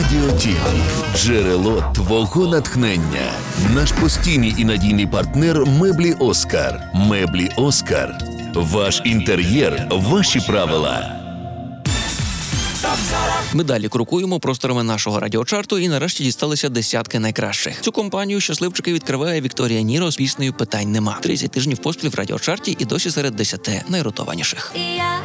Радіо Тім – джерело твого натхнення. Наш постійний і надійний партнер «Меблі Оскар». «Меблі Оскар». Ваш інтер'єр – ваші правила. Ми далі крокуємо просторами нашого радіочарту і нарешті дісталися десятки найкращих. Цю компанію щасливчики відкриває Вікторія Ніро з піснею «Питань нема». 30 тижнів поспіль в радіочарті і досі серед 10 найротованіших. Я